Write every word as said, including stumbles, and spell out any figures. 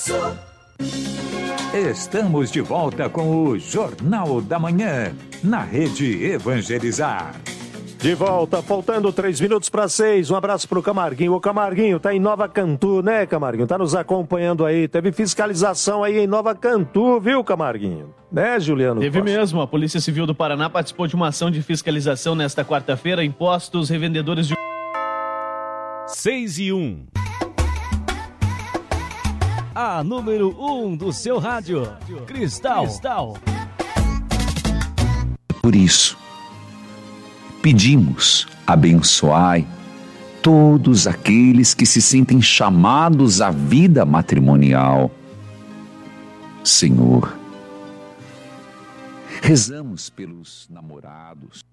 Estamos de volta com o Jornal da Manhã, na Rede Evangelizar. De volta, faltando três minutos para seis. Um abraço pro Camarguinho. O Camarguinho tá em Nova Cantu, né, Camarguinho? Tá nos acompanhando aí. Teve fiscalização aí em Nova Cantu, viu, Camarguinho? Né, Juliano? Teve Costa? mesmo. A Polícia Civil do Paraná participou de uma ação de fiscalização nesta quarta-feira em postos revendedores de... seis e um. A número um do seu rádio. Cristal. Cristal. Por isso, pedimos, abençoai todos aqueles que se sentem chamados à vida matrimonial. Senhor, rezamos pelos namorados,